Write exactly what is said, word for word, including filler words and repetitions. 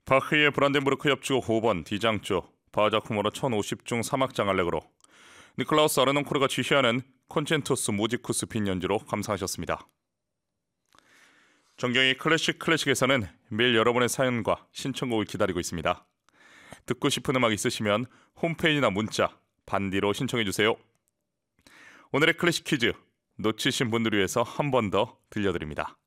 바흐의 브란덴부르크 협주곡 오 번 D장조 바하자크모로 천오십 중 삼 악장 알레그로 니콜라우스 아르논코르가 지휘하는 콘첸토스 무지쿠스 빈 연주로 감상하셨습니다. 정경의 클래식 클래식에서는 매일 여러분의 사연과 신청곡을 기다리고 있습니다. 듣고 싶은 음악 있으시면 홈페이지나 문자 반디로 신청해주세요. 오늘의 클래식 퀴즈 놓치신 분들을 위해서 한 번 더 들려드립니다.